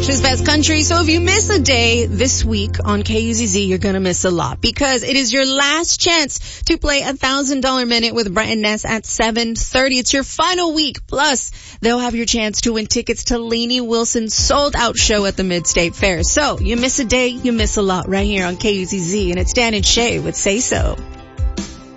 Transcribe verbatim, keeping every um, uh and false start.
Nashville's best country. So if you miss a day this week on K U Z Z, you're going to miss a lot because it is your last chance to play a one thousand dollars minute with Brett and Ness at seven thirty. It's your final week. Plus, they'll have your chance to win tickets to Lainey Wilson's sold out show at the Mid-State Fair. So you miss a day, you miss a lot right here on K U Z Z. And it's Dan and Shay with Say So.